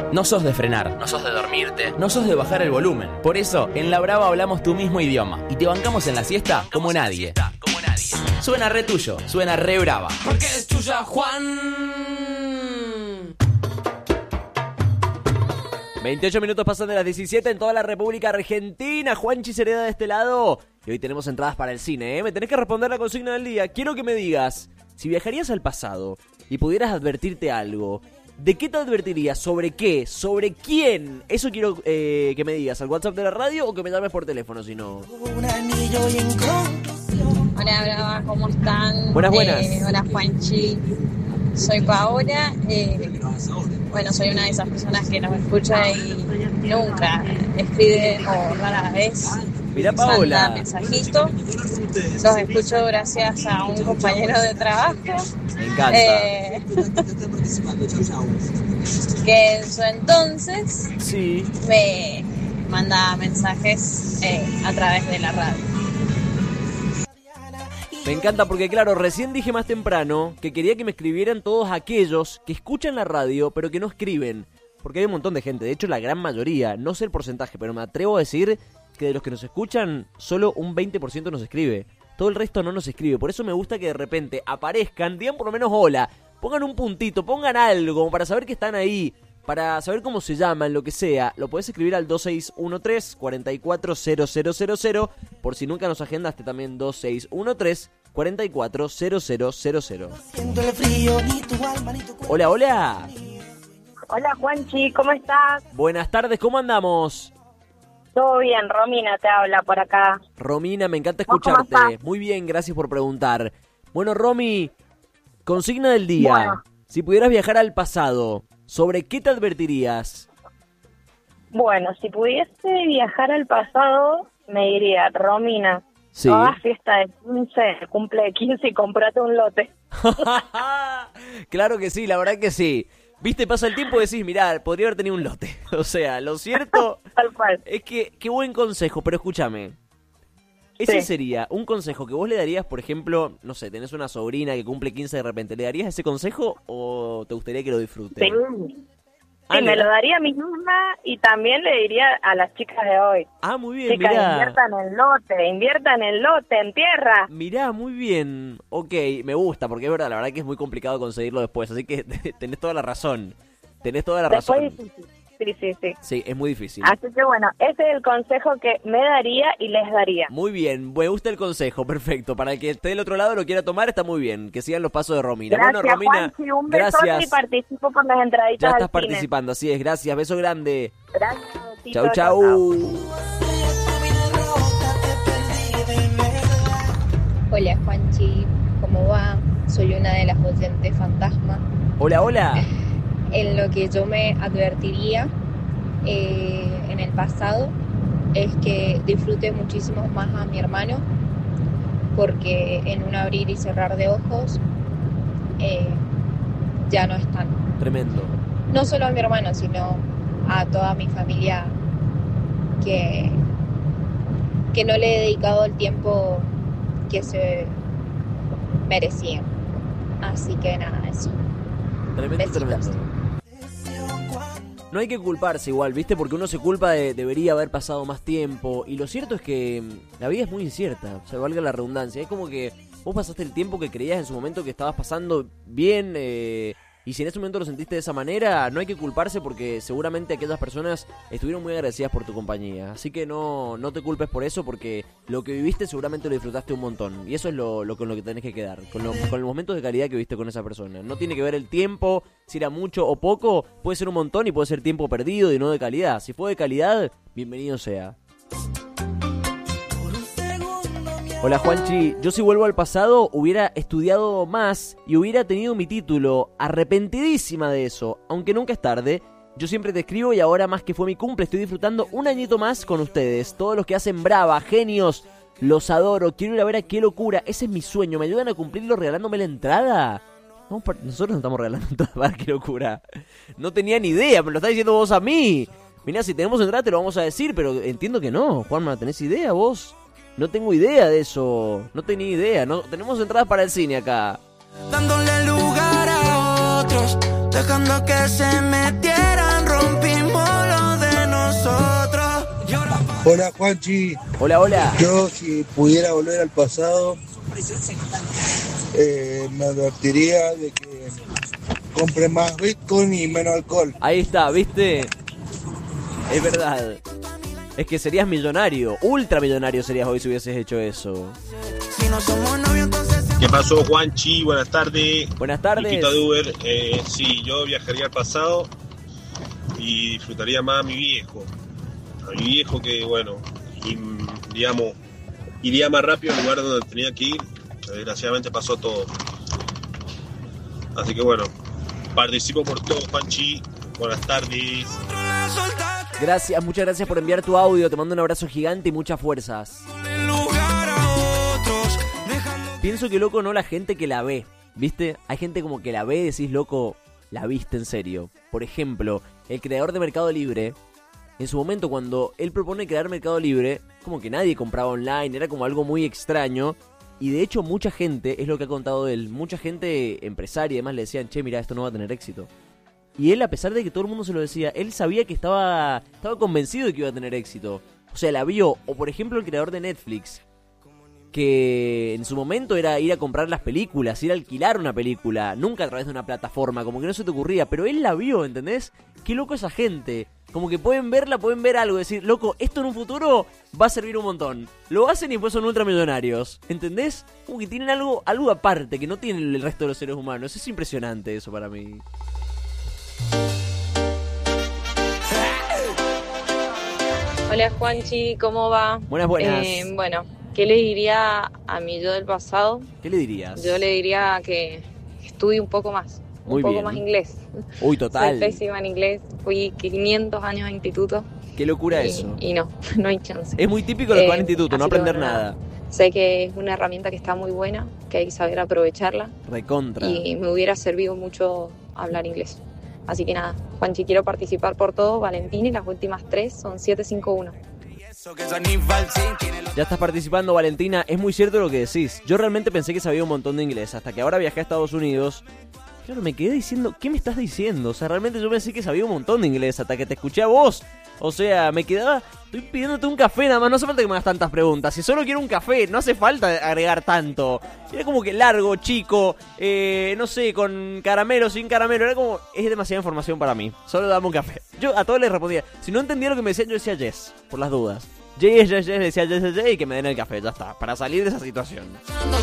No sos de frenar, no sos de dormirte, no sos de bajar el volumen. Por eso, en La Brava hablamos tu mismo idioma y te bancamos en la siesta como nadie. Suena re tuyo, suena re brava. Porque es tuya, Juan. 28 minutos pasan de las 17 en toda la República Argentina. Juanchi se hereda de este lado. Y hoy tenemos entradas para el cine, ¿eh? Me tenés que responder la consigna del día. Quiero que me digas, si viajarías al pasado y pudieras advertirte algo, ¿de qué te advertirías? ¿Sobre qué? ¿Sobre quién? Eso quiero que me digas al WhatsApp de la radio o que me llames por teléfono, si no. Hola, Brava, ¿cómo están? Buenas. Hola, Juanchi. Soy Paola. Bueno, soy una de esas personas que nos escucha y nunca escribe o rara vez Mirá, Paola. manda mensajito. Los escucho gracias a un compañero de trabajo. Me encanta. Que en su entonces Sí. me manda mensajes a través de la radio. Me encanta porque, claro, recién dije más temprano que quería que me escribieran todos aquellos que escuchan la radio pero que no escriben. Porque hay un montón de gente, de hecho la gran mayoría, no sé el porcentaje, pero me atrevo a decir que de los que nos escuchan, solo un 20% nos escribe. Todo el resto no nos escribe, por eso me gusta que de repente aparezcan, digan por lo menos hola, pongan un puntito, pongan algo como para saber que están ahí, para saber cómo se llaman, lo que sea. Lo podés escribir al 2613-440000, por si nunca nos agendaste también 2613-440000. Hola, hola. Hola Juanchi, ¿cómo estás? Buenas tardes, ¿cómo andamos? Todo bien, Romina te habla por acá. Romina, me encanta ¿Cómo escucharte. estás? Muy bien, gracias por preguntar. Bueno, Romy, consigna del día. Bueno. Si pudieras viajar al pasado, ¿sobre qué te advertirías? Bueno, si pudiese viajar al pasado, me diría, Romina, Sí. no hagas fiesta de 15, cumple de 15 y comprate un lote. Claro que sí, la verdad que sí. Viste, pasa el tiempo y decís, mirá, podría haber tenido un lote. O sea, lo cierto Tal cual. es que, qué buen consejo, pero escúchame. Ese Sí. sería un consejo que vos le darías, por ejemplo, no sé, tenés una sobrina que cumple 15 de repente, ¿le darías ese consejo o te gustaría que lo disfrute? Sí, Ah, sí, ¿le me lo das? daría a mí misma y también le diría a las chicas de hoy. Ah, muy bien, Chicas, mirá. inviertan en lote, en tierra. Mirá, muy bien. Ok, me gusta, porque es verdad, la verdad que es muy complicado conseguirlo después, así que tenés toda la razón. Tenés toda la Después razón. difícil. Sí. Sí, es muy difícil. Así que bueno, ese es el consejo que me daría y les daría. Muy bien, me gusta el consejo, perfecto. Para el que esté del otro lado lo quiera tomar, está muy bien. Que sigan los pasos de Romina. Gracias, Bueno, Romina, Juanchi, un besote gracias. y participo por las entraditas Ya al estás cine. participando, así es, gracias. Beso grande. Gracias, Tito. Chau, chau. Hola Juanchi, ¿cómo va? Soy una de las oyentes fantasma. Hola, hola. En lo que yo me advertiría en el pasado es que disfrute muchísimo más a mi hermano, porque en un abrir y cerrar de ojos ya no están. Tremendo. No solo a mi hermano, sino a toda mi familia que no le he dedicado el tiempo que se merecían. Así que nada, eso. Tremendo, Besitos. tremendo. No hay que culparse igual, ¿viste? Porque uno se culpa de debería haber pasado más tiempo. Y lo cierto es que la vida es muy incierta, o sea, valga la redundancia. Es como que vos pasaste el tiempo que creías en su momento que estabas pasando bien, y si en ese momento lo sentiste de esa manera, no hay que culparse porque seguramente aquellas personas estuvieron muy agradecidas por tu compañía. Así que no te culpes por eso, porque lo que viviste seguramente lo disfrutaste un montón. Y eso es lo con lo que tenés que quedar, con los momentos de calidad que viviste con esa persona. No tiene que ver el tiempo, si era mucho o poco, puede ser un montón y puede ser tiempo perdido y no de calidad. Si fue de calidad, bienvenido sea. Hola Juanchi, yo si vuelvo al pasado hubiera estudiado más y hubiera tenido mi título, arrepentidísima de eso, aunque nunca es tarde. Yo siempre te escribo y ahora más que fue mi cumple estoy disfrutando un añito más con ustedes, todos los que hacen Brava, genios, los adoro, quiero ir a ver a Qué Locura, ese es mi sueño, ¿me ayudan a cumplirlo regalándome la entrada? Nosotros no estamos regalando entrada para Qué Locura, no tenía ni idea, me lo estás diciendo vos a mí. Mirá, si tenemos entrada te lo vamos a decir, pero entiendo que no, Juanma, ¿tenés idea vos? No tengo idea de eso. No tenía idea. No tenemos entradas para el cine acá. Dándole lugar a otros, dejando que se metieran Hola Juanchi. Hola. Yo si pudiera volver al pasado me advertiría de que compre más Bitcoin y menos alcohol. Ahí está, ¿viste? Es verdad. Es que serías millonario, ultramillonario serías hoy si hubieses hecho eso. ¿Qué pasó, Juanchi? Buenas tardes. Buenas tardes. Luquita de Uber. Sí, yo viajaría al pasado y disfrutaría más a mi viejo. A mi viejo que, bueno, digamos, iría más rápido al lugar donde tenía que ir. Desgraciadamente pasó todo. Así que, bueno, participo por todo, Juanchi. Buenas tardes. Gracias, muchas gracias por enviar tu audio. Te mando un abrazo gigante y muchas fuerzas. Pienso que loco no la gente que la ve, ¿viste? Hay gente como que la ve y decís, loco, la viste en serio. Por ejemplo, el creador de Mercado Libre, en su momento cuando él propone crear Mercado Libre, como que nadie compraba online, era como algo muy extraño. Y de hecho mucha gente, es lo que ha contado él, mucha gente empresaria y demás le decían, che, mira, esto no va a tener éxito. Y él, a pesar de que todo el mundo se lo decía, él sabía que estaba convencido de que iba a tener éxito. O sea, la vio. O por ejemplo el creador de Netflix, que en su momento era ir a comprar las películas, ir a alquilar una película, nunca a través de una plataforma, como que no se te ocurría, pero él la vio, ¿entendés? Qué loco esa gente, como que pueden verla, pueden ver algo, decir, loco, esto en un futuro va a servir un montón. Lo hacen y después son ultramillonarios, ¿entendés? Como que tienen algo aparte que no tienen el resto de los seres humanos, es impresionante eso para mí. Hola Juanchi, ¿cómo va? Buenas. Bueno, ¿qué le diría a mi yo del pasado? ¿Qué le dirías? Yo le diría que estudie un poco más. Muy un poco bien. más inglés. Uy, total. Soy pésima en inglés. Fui 500 años a instituto. Qué locura eso. Y no hay chance. Es muy típico de los que van a instituto, no así que aprender bueno, nada. Sé que es una herramienta que está muy buena, que hay que saber aprovecharla. Recontra. Y me hubiera servido mucho hablar inglés. Así que nada, Juanchi, quiero participar por todo. Valentina y las últimas 3 son 751. Ya estás participando, Valentina. Es muy cierto lo que decís. Yo realmente pensé que sabía un montón de inglés. Hasta que ahora viajé a Estados Unidos. Claro, me quedé diciendo, ¿qué me estás diciendo? O sea, realmente yo pensé que sabía un montón de inglés hasta que te escuché a vos. O sea, me quedaba, estoy pidiéndote un café nada más, no hace falta que me hagas tantas preguntas. Si solo quiero un café, no hace falta agregar tanto. Era como que largo, chico, no sé, con caramelo, sin caramelo. Era como, es demasiada información para mí. Solo dame un café. Yo a todos les respondía. Si no entendía lo que me decían, yo decía yes, por las dudas. Yes, decía yes, y que me den el café, ya está. Para salir de esa situación.